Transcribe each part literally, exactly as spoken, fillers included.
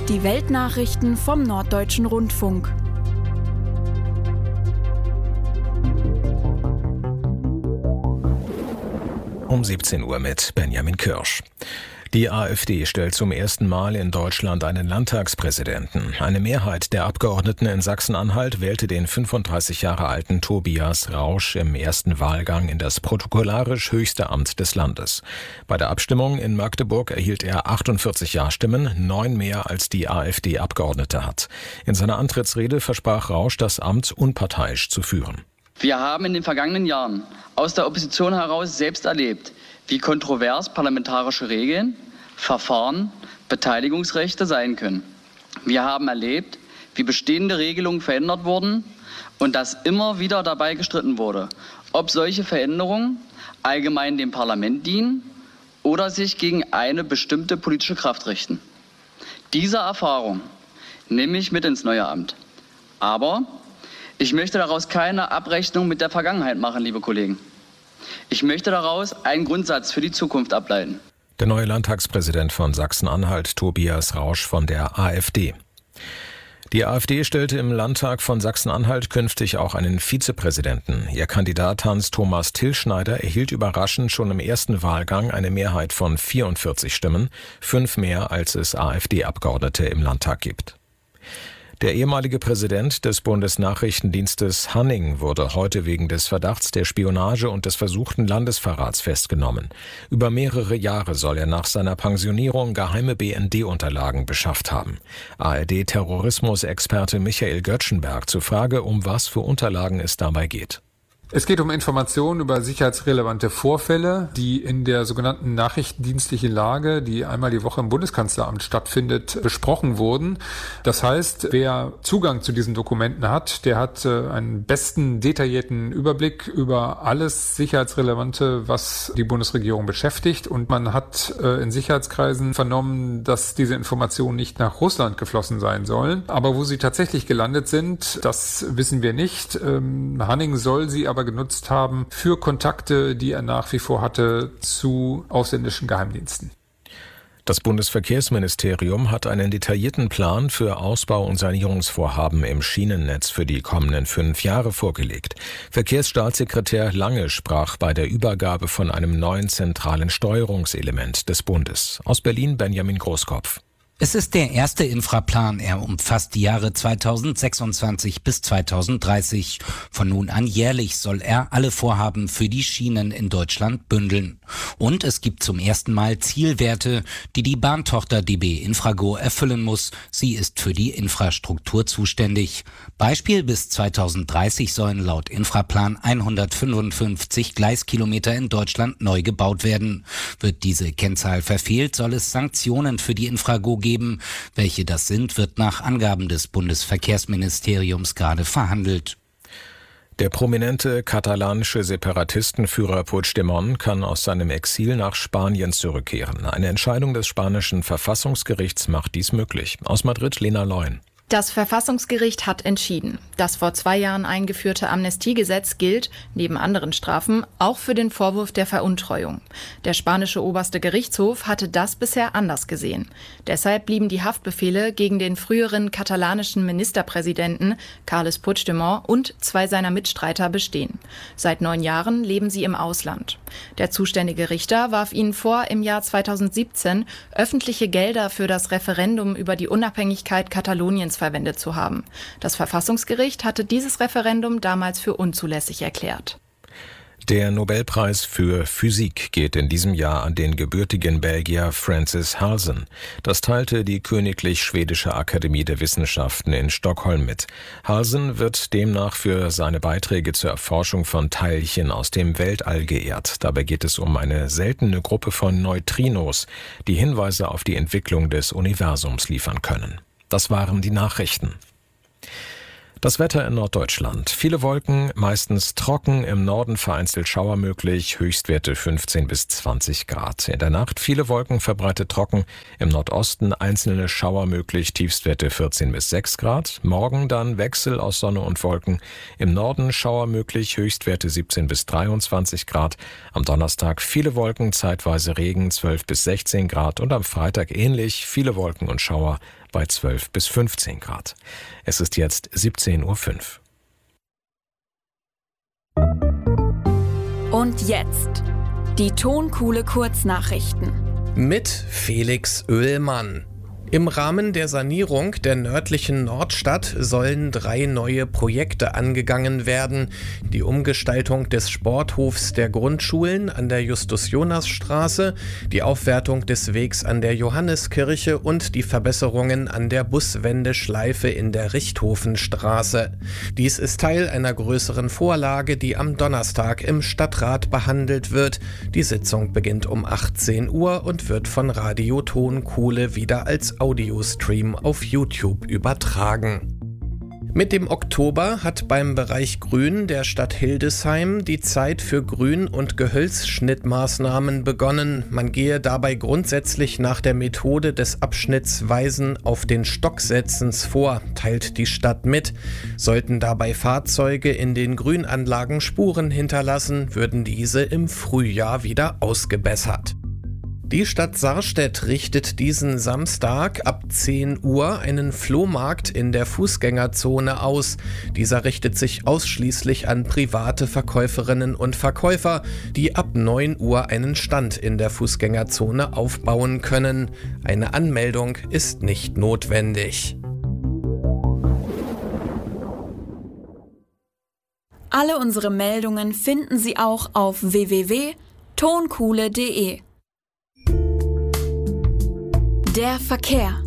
Die Weltnachrichten vom Norddeutschen Rundfunk. Um siebzehn Uhr mit Benjamin Kirsch. Die AfD stellt zum ersten Mal in Deutschland einen Landtagspräsidenten. Eine Mehrheit der Abgeordneten in Sachsen-Anhalt wählte den fünfunddreißig Jahre alten Tobias Rausch im ersten Wahlgang in das protokollarisch höchste Amt des Landes. Bei der Abstimmung in Magdeburg erhielt er achtundvierzig Ja-Stimmen, neun mehr als die AfD-Abgeordnete hat. In seiner Antrittsrede versprach Rausch, das Amt unparteiisch zu führen. Wir haben in den vergangenen Jahren aus der Opposition heraus selbst erlebt, wie kontrovers parlamentarische Regeln, Verfahren, Beteiligungsrechte sein können. Wir haben erlebt, wie bestehende Regelungen verändert wurden und dass immer wieder dabei gestritten wurde, ob solche Veränderungen allgemein dem Parlament dienen oder sich gegen eine bestimmte politische Kraft richten. Diese Erfahrung nehme ich mit ins neue Amt. Aber ich möchte daraus keine Abrechnung mit der Vergangenheit machen, liebe Kollegen. Ich möchte daraus einen Grundsatz für die Zukunft ableiten. Der neue Landtagspräsident von Sachsen-Anhalt, Tobias Rausch von der AfD. Die AfD stellte im Landtag von Sachsen-Anhalt künftig auch einen Vizepräsidenten. Ihr Kandidat Hans-Thomas Tillschneider erhielt überraschend schon im ersten Wahlgang eine Mehrheit von vierundvierzig Stimmen, fünf mehr als es AfD-Abgeordnete im Landtag gibt. Der ehemalige Präsident des Bundesnachrichtendienstes Hanning wurde heute wegen des Verdachts der Spionage und des versuchten Landesverrats festgenommen. Über mehrere Jahre soll er nach seiner Pensionierung geheime B N D-Unterlagen beschafft haben. A R D-Terrorismusexperte Michael Göttschenberg zur Frage, um was für Unterlagen es dabei geht. Es geht um Informationen über sicherheitsrelevante Vorfälle, die in der sogenannten nachrichtendienstlichen Lage, die einmal die Woche im Bundeskanzleramt stattfindet, besprochen wurden. Das heißt, wer Zugang zu diesen Dokumenten hat, der hat einen besten detaillierten Überblick über alles Sicherheitsrelevante, was die Bundesregierung beschäftigt. Und man hat in Sicherheitskreisen vernommen, dass diese Informationen nicht nach Russland geflossen sein sollen. Aber wo sie tatsächlich gelandet sind, das wissen wir nicht. Hanning soll sie aber genutzt haben für Kontakte, die er nach wie vor hatte zu ausländischen Geheimdiensten. Das Bundesverkehrsministerium hat einen detaillierten Plan für Ausbau- und Sanierungsvorhaben im Schienennetz für die kommenden fünf Jahre vorgelegt. Verkehrsstaatssekretär Lange sprach bei der Übergabe von einem neuen zentralen Steuerungselement des Bundes. Aus Berlin Benjamin Großkopf. Es ist der erste Infraplan. Er umfasst die Jahre zweitausendsechsundzwanzig bis zweitausenddreißig. Von nun an jährlich soll er alle Vorhaben für die Schienen in Deutschland bündeln. Und es gibt zum ersten Mal Zielwerte, die die Bahntochter D B Infrago erfüllen muss. Sie ist für die Infrastruktur zuständig. Beispiel: bis zweitausenddreißig sollen laut Infraplan hundertfünfundfünfzig Gleiskilometer in Deutschland neu gebaut werden. Wird diese Kennzahl verfehlt, soll es Sanktionen für die Infrago geben. Geben. Welche das sind, wird nach Angaben des Bundesverkehrsministeriums gerade verhandelt. Der prominente katalanische Separatistenführer Puigdemont kann aus seinem Exil nach Spanien zurückkehren. Eine Entscheidung des spanischen Verfassungsgerichts macht dies möglich. Aus Madrid Lena Leun. Das Verfassungsgericht hat entschieden. Das vor zwei Jahren eingeführte Amnestiegesetz gilt, neben anderen Strafen, auch für den Vorwurf der Veruntreuung. Der spanische oberste Gerichtshof hatte das bisher anders gesehen. Deshalb blieben die Haftbefehle gegen den früheren katalanischen Ministerpräsidenten Carles Puigdemont und zwei seiner Mitstreiter bestehen. Seit neun Jahren leben sie im Ausland. Der zuständige Richter warf ihnen vor, im Jahr zweitausendsiebzehn öffentliche Gelder für das Referendum über die Unabhängigkeit Kataloniens verwendet zu haben. Das Verfassungsgericht hatte dieses Referendum damals für unzulässig erklärt. Der Nobelpreis für Physik geht in diesem Jahr an den gebürtigen Belgier Francis Halsen. Das teilte die Königlich Schwedische Akademie der Wissenschaften in Stockholm mit. Halsen wird demnach für seine Beiträge zur Erforschung von Teilchen aus dem Weltall geehrt. Dabei geht es um eine seltene Gruppe von Neutrinos, die Hinweise auf die Entwicklung des Universums liefern können. Das waren die Nachrichten. Das Wetter in Norddeutschland. Viele Wolken, meistens trocken, im Norden vereinzelt Schauer möglich, Höchstwerte fünfzehn bis zwanzig Grad. In der Nacht viele Wolken, verbreitet trocken, im Nordosten einzelne Schauer möglich, Tiefstwerte vierzehn bis sechs Grad. Morgen dann Wechsel aus Sonne und Wolken, im Norden Schauer möglich, Höchstwerte siebzehn bis dreiundzwanzig Grad. Am Donnerstag viele Wolken, zeitweise Regen, zwölf bis sechzehn Grad und am Freitag ähnlich, viele Wolken und Schauer bei zwölf bis fünfzehn Grad. Es ist jetzt siebzehn Uhr fünf. Und jetzt die Tonkuhle Kurznachrichten. Mit Felix Oehlmann. Im Rahmen der Sanierung der nördlichen Nordstadt sollen drei neue Projekte angegangen werden. Die Umgestaltung des Sporthofs der Grundschulen an der Justus-Jonas-Straße, die Aufwertung des Wegs an der Johanneskirche und die Verbesserungen an der Buswendeschleife in der Richthofenstraße. Dies ist Teil einer größeren Vorlage, die am Donnerstag im Stadtrat behandelt wird. Die Sitzung beginnt um achtzehn Uhr und wird von Radio Tonkuhle wieder als Audiostream auf YouTube übertragen. Mit dem Oktober hat beim Bereich Grün der Stadt Hildesheim die Zeit für Grün- und Gehölzschnittmaßnahmen begonnen. Man gehe dabei grundsätzlich nach der Methode des abschnittsweisen auf den Stock Setzens vor, teilt die Stadt mit. Sollten dabei Fahrzeuge in den Grünanlagen Spuren hinterlassen, würden diese im Frühjahr wieder ausgebessert. Die Stadt Sarstedt richtet diesen Samstag ab zehn Uhr einen Flohmarkt in der Fußgängerzone aus. Dieser richtet sich ausschließlich an private Verkäuferinnen und Verkäufer, die ab neun Uhr einen Stand in der Fußgängerzone aufbauen können. Eine Anmeldung ist nicht notwendig. Alle unsere Meldungen finden Sie auch auf w w w punkt tonkuhle punkt d e. Der Verkehr.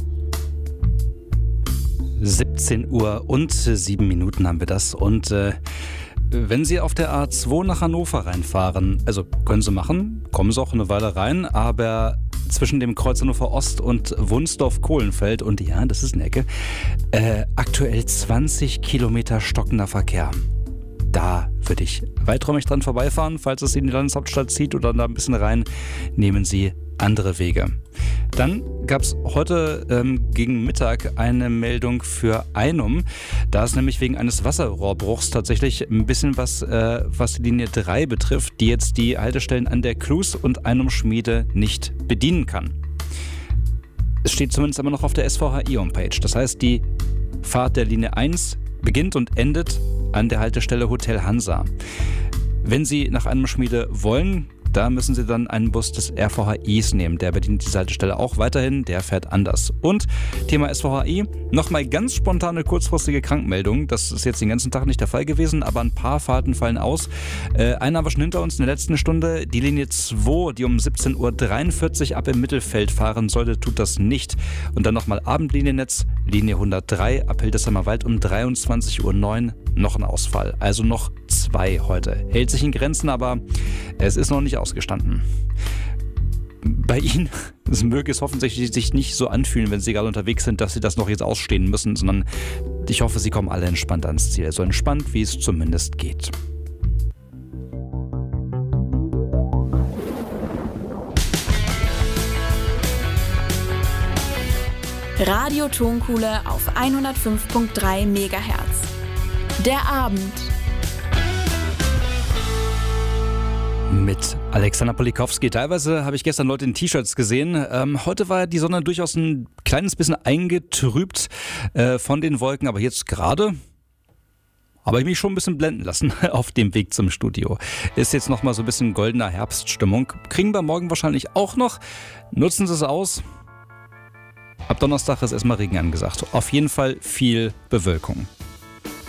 siebzehn Uhr und sieben Minuten haben wir das. Und äh, wenn Sie auf der A zwei nach Hannover reinfahren, also können Sie machen, kommen Sie auch eine Weile rein, aber zwischen dem Kreuz Hannover Ost und Wunsdorf-Kohlenfeld, und ja, das ist eine Ecke, äh, aktuell zwanzig Kilometer stockender Verkehr. Da würde ich weiträumig dran vorbeifahren, falls es Sie in die Landeshauptstadt zieht oder da ein bisschen rein, nehmen Sie andere Wege. Dann gab es heute ähm, gegen Mittag eine Meldung für Einum. Da ist nämlich wegen eines Wasserrohrbruchs tatsächlich ein bisschen was, äh, was die Linie drei betrifft, die jetzt die Haltestellen an der Klus und Einum Schmiede nicht bedienen kann. Es steht zumindest immer noch auf der S V H I-Homepage. Das heißt, die Fahrt der Linie eins beginnt und endet an der Haltestelle Hotel Hansa. Wenn Sie nach Einum Schmiede wollen, da müssen Sie dann einen Bus des R V H Is nehmen. Der bedient diese Haltestelle auch weiterhin, der fährt anders. Und Thema S V H I, nochmal ganz spontane, kurzfristige Krankmeldung. Das ist jetzt den ganzen Tag nicht der Fall gewesen, aber ein paar Fahrten fallen aus. Äh, eine haben wir schon hinter uns in der letzten Stunde. Die Linie zwei, die um siebzehn Uhr dreiundvierzig ab im Mittelfeld fahren sollte, tut das nicht. Und dann nochmal Abendliniennetz, Linie hundertdrei ab Hildesheimer Wald um dreiundzwanzig Uhr neun, noch ein Ausfall. Also noch zwei heute. Hält sich in Grenzen, aber es ist noch nicht ausgestanden. Bei Ihnen es möge es hoffentlich sich nicht so anfühlen, wenn Sie gerade unterwegs sind, dass Sie das noch jetzt ausstehen müssen, sondern ich hoffe, Sie kommen alle entspannt ans Ziel. So entspannt, wie es zumindest geht. Radio Tonkuhle auf hundertfünf Komma drei Megahertz. Der Abend. Mit Alexander Polikowski. Teilweise habe ich gestern Leute in T-Shirts gesehen. Ähm, heute war die Sonne durchaus ein kleines bisschen eingetrübt äh, von den Wolken, aber jetzt gerade habe ich mich schon ein bisschen blenden lassen auf dem Weg zum Studio. Ist jetzt nochmal so ein bisschen goldener Herbststimmung. Kriegen wir morgen wahrscheinlich auch noch. Nutzen Sie es aus. Ab Donnerstag ist erstmal Regen angesagt. Auf jeden Fall viel Bewölkung.